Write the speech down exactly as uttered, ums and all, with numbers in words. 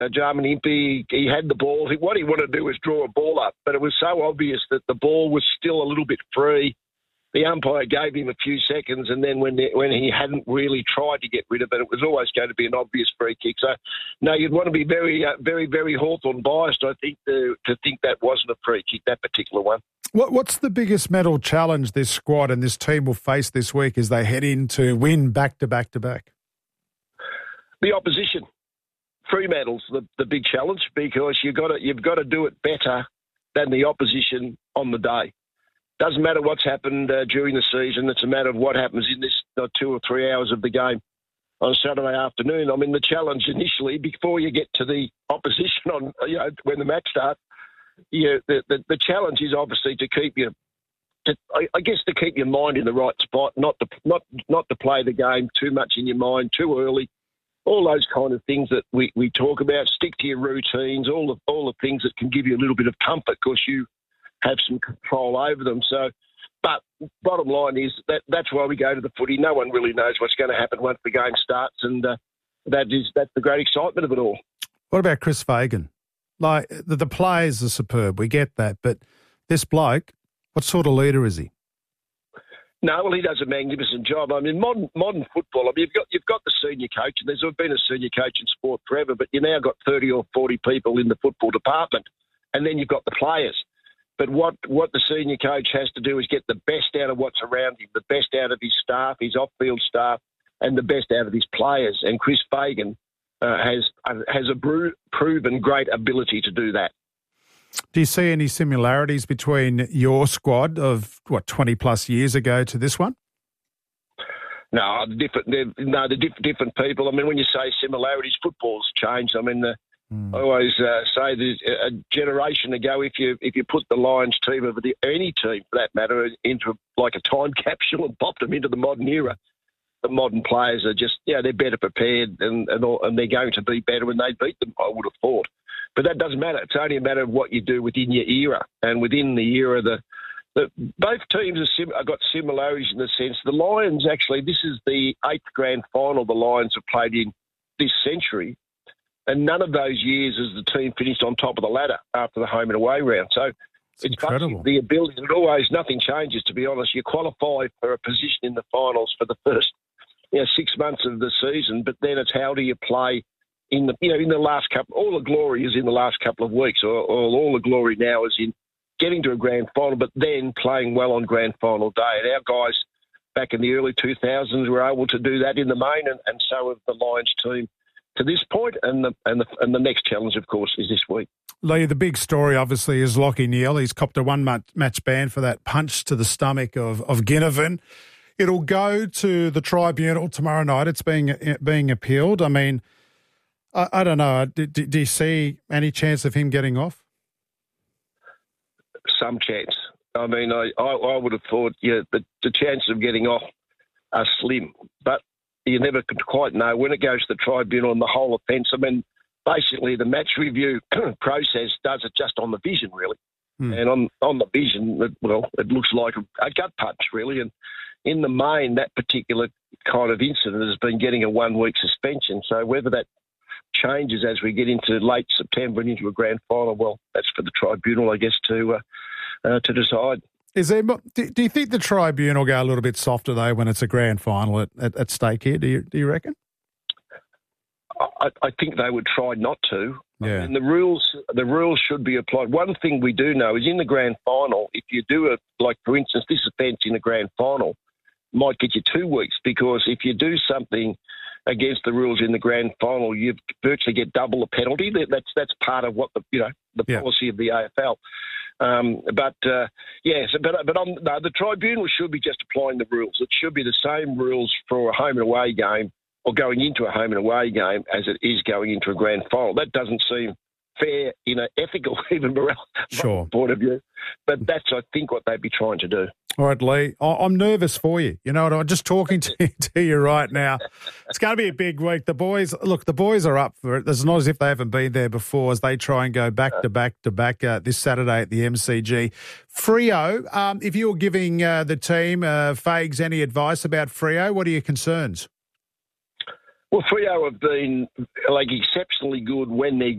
uh, Jarman Impey, he had the ball. He, what he wanted to do was draw a ball up, but it was so obvious that the ball was still a little bit free. The umpire gave him a few seconds, and then when the, when he hadn't really tried to get rid of it, it was always going to be an obvious free kick. So, no, you'd want to be very, uh, very, very Hawthorn biased, I think, to, to think that wasn't a free kick, that particular one. What, what's the biggest medal challenge this squad and this team will face this week as they head in to win back-to-back-to-back? The opposition. Fremantle's the, the big challenge because you've got to, you've got to do it better than the opposition on the day. Doesn't matter what's happened uh, during the season. It's a matter of what happens in this uh, two or three hours of the game on Saturday afternoon. I mean, the challenge initially, before you get to the opposition on, you know, when the match starts, you know, the, the, the challenge is obviously to keep you, to, I, I guess, to keep your mind in the right spot, not to not not to play the game too much in your mind too early. All those kind of things that we, we talk about. Stick to your routines. All the all the things that can give you a little bit of comfort because you have some control over them. So, but bottom line is that that's why we go to the footy. No one really knows what's going to happen once the game starts, and uh, that is that's the great excitement of it all. What about Chris Fagan? Like the, the players are superb, we get that, but this bloke, what sort of leader is he? No, well, he does a magnificent job. I mean, modern modern football. I mean, you've got you've got the senior coach, and there's been a senior coach in sport forever, but you've now got thirty or forty people in the football department, and then you've got the players. But what, what the senior coach has to do is get the best out of what's around him, the best out of his staff, his off-field staff, and the best out of his players. And Chris Fagan uh, has uh, has a bru- proven great ability to do that. Do you see any similarities between your squad of, what, twenty-plus years ago to this one? No, different. They're, no, they're diff- different people. I mean, when you say similarities, football's changed. I mean, the I always uh, say that a generation ago, if you if you put the Lions team of the, any team for that matter into like a time capsule and popped them into the modern era, the modern players are just yeah they're better prepared and and, all, and they're going to be better when they beat them. I would have thought, but that doesn't matter. It's only a matter of what you do within your era, and within the era, the, the both teams are sim- have got similarities in the sense the Lions actually this is the eighth grand final the Lions have played in this century. And none of those years has the team finished on top of the ladder after the home and away round. So it's, it's incredible. The ability, it always, nothing changes, to be honest. You qualify for a position in the finals for the first you know, six months of the season, but then it's how do you play in the, you know, in the last couple, all the glory is in the last couple of weeks, or, or all the glory now is in getting to a grand final, but then playing well on grand final day. And our guys back in the early two thousands were able to do that in the main, and, and so have the Lions team to this point, and the and the and the next challenge, of course, is this week. Lee, the big story, obviously, is Lachie Neale. He's copped a one-match ban for that punch to the stomach of, of Ginnivan. It'll go to the tribunal tomorrow night. It's being being appealed. I mean, I, I don't know. Do, do, do you see any chance of him getting off? Some chance. I mean, I, I, I would have thought, yeah, the, the chances of getting off are slim, but you never could quite know when it goes to the tribunal and the whole offence. I mean, basically the match review process does it just on the vision, really. Mm. And on, on the vision, it, well, it looks like a, a gut punch, really. And in the main, that particular kind of incident has been getting a one-week suspension. So whether that changes as we get into late September and into a grand final, well, that's for the tribunal, I guess, to uh, uh, to decide. Is there? Do, do you think the tribunal go a little bit softer though when it's a grand final at, at, at stake here? Do you do you reckon? I, I think they would try not to. Yeah. And the rules the rules should be applied. One thing we do know is in the grand final, if you do it, like for instance, this offence in the grand final might get you two weeks because if you do something against the rules in the grand final, you virtually get double the penalty. That's that's part of what the you know the yeah. policy of the A F L. Um, but uh, yes, but but on, no, the tribunal should be just applying the rules. It should be the same rules for a home and away game or going into a home and away game as it is going into a grand final. That doesn't seem fair in an ethical, even morale sure. point of view. But that's, I think, what they'd be trying to do. All right, Lee, I'm nervous for you. You know what? I'm just talking to you, to you right now. It's going to be a big week. The boys, look, the boys are up for it. It's not as if they haven't been there before as they try and go back to back to back uh, this Saturday at the M C G. Freo, um, if you were giving uh, the team, uh, Fags, any advice about Freo, what are your concerns? Well, Freo have been like exceptionally good when they're